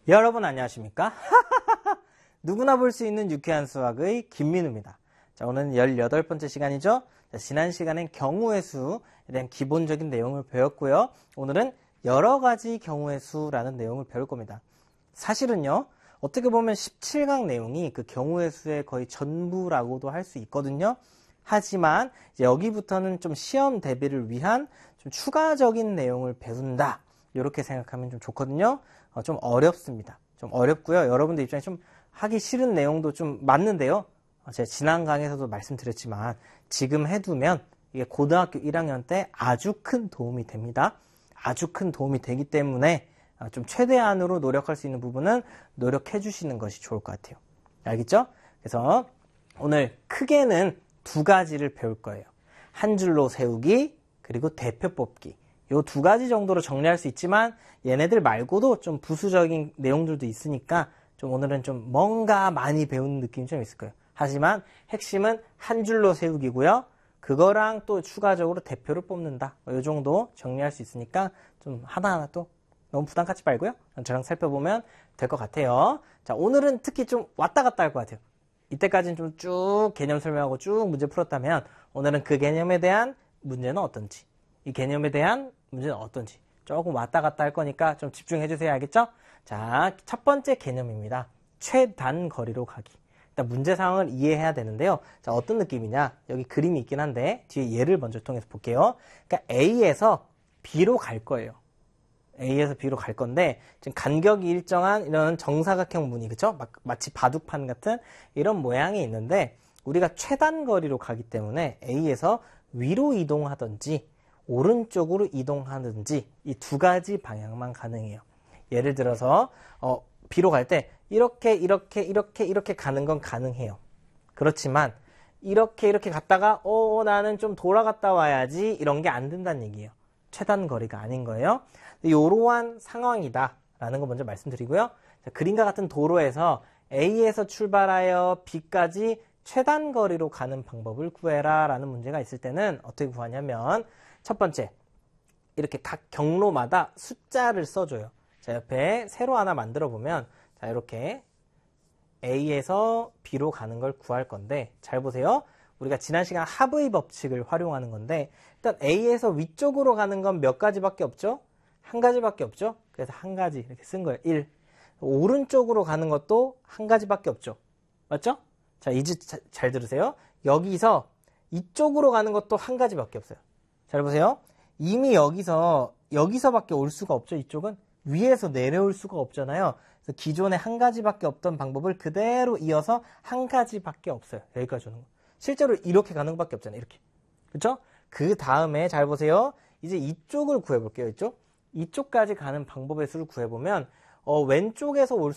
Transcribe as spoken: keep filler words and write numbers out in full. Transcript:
여러분 안녕하십니까? 누구나 볼 수 있는 유쾌한 수학의 김민우입니다. 자, 오늘은 열여덟 번째 시간이죠. 자, 지난 시간엔 경우의 수에 대한 기본적인 내용을 배웠고요. 오늘은 여러 가지 경우의 수라는 내용을 배울 겁니다. 사실은요, 어떻게 보면 십칠 강 내용이 그 경우의 수의 거의 전부라고도 할 수 있거든요. 하지만 이제 여기부터는 좀 시험 대비를 위한 좀 추가적인 내용을 배운다. 이렇게 생각하면 좀 좋거든요. 어, 좀 어렵습니다. 좀 어렵고요. 여러분들 입장에 좀 하기 싫은 내용도 좀 맞는데요. 어, 제가 지난 강에서도 말씀드렸지만 지금 해두면 이게 고등학교 일 학년 때 아주 큰 도움이 됩니다. 아주 큰 도움이 되기 때문에 어, 좀 최대한으로 노력할 수 있는 부분은 노력해 주시는 것이 좋을 것 같아요. 알겠죠? 그래서 오늘 크게는 두 가지를 배울 거예요. 한 줄로 세우기 그리고 대표 뽑기. 요 두 가지 정도로 정리할 수 있지만 얘네들 말고도 좀 부수적인 내용들도 있으니까 좀 오늘은 좀 뭔가 많이 배우는 느낌이 좀 있을 거예요. 하지만 핵심은 한 줄로 세우기고요. 그거랑 또 추가적으로 대표를 뽑는다. 요 정도 정리할 수 있으니까 좀 하나하나 또 너무 부담 갖지 말고요. 저랑 살펴보면 될 것 같아요. 자, 오늘은 특히 좀 왔다 갔다 할 것 같아요. 이때까지는 좀 쭉 개념 설명하고 쭉 문제 풀었다면 오늘은 그 개념에 대한 문제는 어떤지, 이 개념에 대한 문제는 어떤지 조금 왔다 갔다 할 거니까 좀 집중해 주세요. 알겠죠? 자, 첫 번째 개념입니다. 최단 거리로 가기. 일단 문제 상황을 이해해야 되는데요. 자, 어떤 느낌이냐? 여기 그림이 있긴 한데 뒤에 예를 먼저 통해서 볼게요. 그러니까 A에서 B로 갈 거예요. A에서 B로 갈 건데 지금 간격이 일정한 이런 정사각형 무늬, 그쵸? 막, 마치 바둑판 같은 이런 모양이 있는데 우리가 최단 거리로 가기 때문에 A에서 위로 이동하든지 오른쪽으로 이동하든지 이 두 가지 방향만 가능해요. 예를 들어서 어, B로 갈 때 이렇게 이렇게 이렇게 이렇게 가는 건 가능해요. 그렇지만 이렇게 이렇게 갔다가 어 나는 좀 돌아갔다 와야지 이런 게 안 된다는 얘기예요. 최단 거리가 아닌 거예요. 이러한 상황이다 라는 거 먼저 말씀드리고요. 자, 그림과 같은 도로에서 A에서 출발하여 B까지 최단 거리로 가는 방법을 구해라 라는 문제가 있을 때는 어떻게 구하냐면 첫 번째, 이렇게 각 경로마다 숫자를 써줘요. 자, 옆에 세로 하나 만들어 보면 자, 이렇게 A에서 B로 가는 걸 구할 건데 잘 보세요. 우리가 지난 시간 합의 법칙을 활용하는 건데 일단 A에서 위쪽으로 가는 건 몇 가지밖에 없죠? 한 가지밖에 없죠? 그래서 한 가지 이렇게 쓴 거예요. 일. 오른쪽으로 가는 것도 한 가지밖에 없죠? 맞죠? 자, 이제 자, 잘 들으세요. 여기서 이쪽으로 가는 것도 한 가지밖에 없어요. 잘 보세요. 이미 여기서 여기서밖에 올 수가 없죠. 이쪽은 위에서 내려올 수가 없잖아요. 그래서 기존에 한 가지밖에 없던 방법을 그대로 이어서 한 가지밖에 없어요. 여기까지 오는 거. 실제로 이렇게 가는 것밖에 없잖아요. 이렇게. 그렇죠? 그 다음에 잘 보세요. 이제 이쪽을 구해볼게요. 이쪽. 이쪽까지 가는 방법의 수를 구해보면 어, 왼쪽에서 올